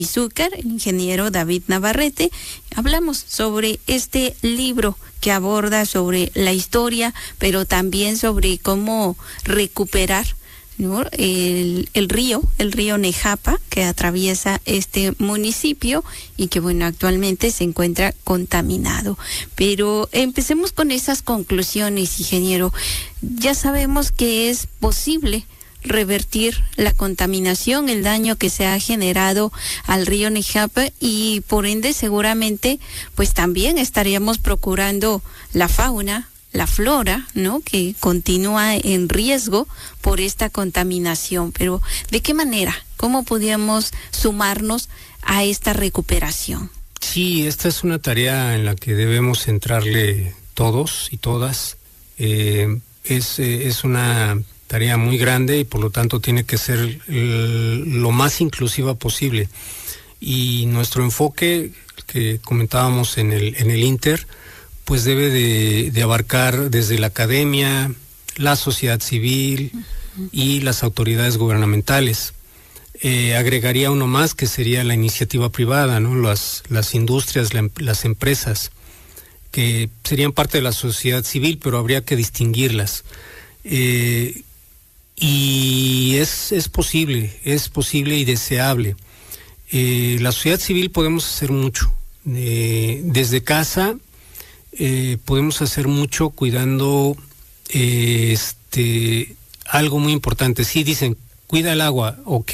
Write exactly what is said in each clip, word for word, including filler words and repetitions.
Izúcar, ingeniero David Navarrete. Hablamos sobre este libro que aborda sobre la historia, pero también sobre cómo recuperar, ¿no?, el, el río, el río Nejapa, que atraviesa este municipio y que, bueno, actualmente se encuentra contaminado. Pero empecemos con esas conclusiones, ingeniero. Ya sabemos que es posible revertir la contaminación, el daño que se ha generado al río Nejapa, y por ende seguramente pues también estaríamos procurando la fauna, la flora, ¿no?, que continúa en riesgo por esta contaminación. Pero ¿de qué manera? ¿Cómo podríamos sumarnos a esta recuperación? Sí, esta es una tarea en la que debemos centrarle todos y todas. Eh, es, eh, es una tarea muy grande y por lo tanto tiene que ser el, lo más inclusiva posible. Y nuestro enfoque que comentábamos en el, en el Inter, pues debe de, de abarcar desde la academia, la sociedad civil y las autoridades gubernamentales. Eh, agregaría uno más, que sería la iniciativa privada, ¿no? Las, las industrias, la, las empresas, que serían parte de la sociedad civil, pero habría que distinguirlas. Eh, y es, es posible, es posible y deseable. Eh, la sociedad civil podemos hacer mucho. Eh, desde casa eh, podemos hacer mucho cuidando eh, este, algo muy importante. Sí, dicen, cuida el agua, ok,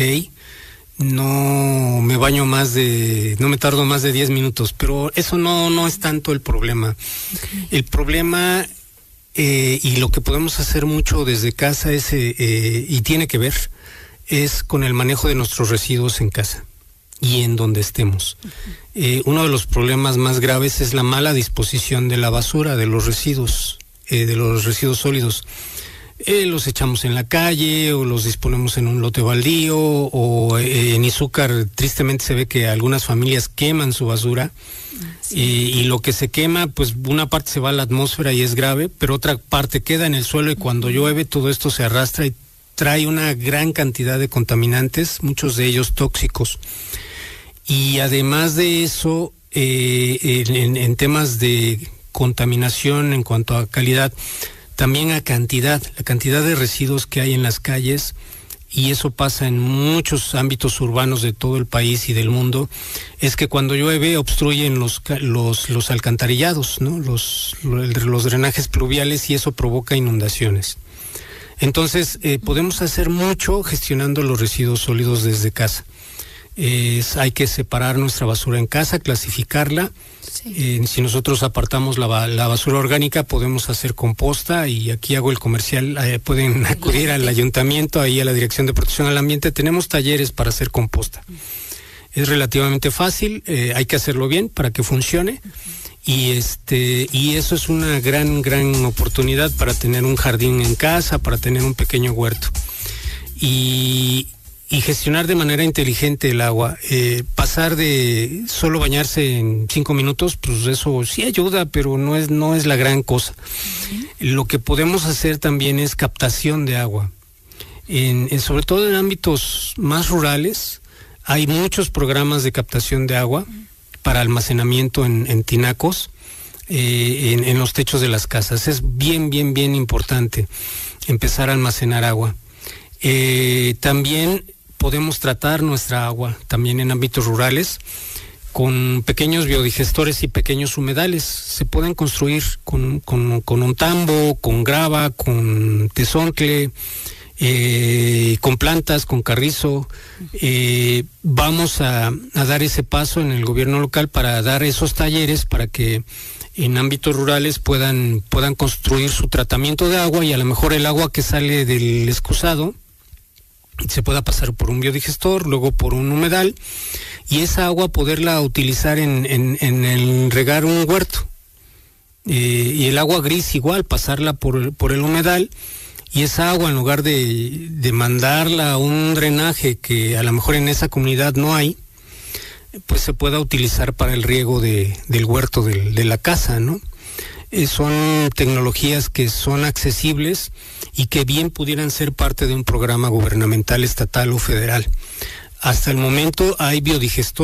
no me baño más de, no me tardo más de diez minutos, pero eso no, no es tanto el problema. Okay. El problema, eh, y lo que podemos hacer mucho desde casa es, eh, eh, y tiene que ver, es con el manejo de nuestros residuos en casa y en donde estemos. Uh-huh. Eh, uno de los problemas más graves es la mala disposición de la basura, de los residuos, eh, de los residuos sólidos. Eh, los echamos en la calle o los disponemos en un lote baldío, o eh, en Izúcar tristemente se ve que algunas familias queman su basura. Sí. y, y lo que se quema, pues una parte se va a la atmósfera y es grave, pero otra parte queda en el suelo y cuando llueve todo esto se arrastra y trae una gran cantidad de contaminantes, muchos de ellos tóxicos. Y además de eso, eh, en, en temas de contaminación en cuanto a calidad, también a cantidad, la cantidad de residuos que hay en las calles, y eso pasa en muchos ámbitos urbanos de todo el país y del mundo, es que cuando llueve obstruyen los los, los alcantarillados, ¿no?, los, los drenajes pluviales, y eso provoca inundaciones. Entonces, eh, podemos hacer mucho gestionando los residuos sólidos desde casa. Eh, hay que separar nuestra basura en casa, clasificarla. Sí. Eh, si nosotros apartamos la, la basura orgánica, podemos hacer composta, y aquí hago el comercial, eh, pueden acudir al ayuntamiento, ahí a la Dirección de Protección al Ambiente, tenemos talleres para hacer composta. Uh-huh. Es relativamente fácil, eh, hay que hacerlo bien para que funcione. Uh-huh. Y este y eso es una gran, gran oportunidad para tener un jardín en casa, para tener un pequeño huerto. Y... y gestionar de manera inteligente el agua. Eh, pasar de solo bañarse en cinco minutos, pues eso sí ayuda, pero no es, no es la gran cosa. Uh-huh. Lo que podemos hacer también es captación de agua. En, en, sobre todo en ámbitos más rurales, hay muchos programas de captación de agua para almacenamiento en, en tinacos, eh, en, en los techos de las casas. Es bien, bien, bien importante empezar a almacenar agua. Eh, también podemos tratar nuestra agua, también en ámbitos rurales, con pequeños biodigestores y pequeños humedales. Se pueden construir con, con, con un tambo, con grava, con tezontle, eh, con plantas, con carrizo. Eh, vamos a, a dar ese paso en el gobierno local para dar esos talleres para que en ámbitos rurales puedan, puedan construir su tratamiento de agua, y a lo mejor el agua que sale del excusado se pueda pasar por un biodigestor, luego por un humedal, y esa agua poderla utilizar en, en, en el regar un huerto. Eh, y el agua gris igual, pasarla por, por el humedal, y esa agua, en lugar de, de mandarla a un drenaje que a lo mejor en esa comunidad no hay, pues se pueda utilizar para el riego de, del huerto de, de la casa, ¿no? Eh, son tecnologías que son accesibles y que bien pudieran ser parte de un programa gubernamental, estatal o federal. Hasta el momento hay biodigestores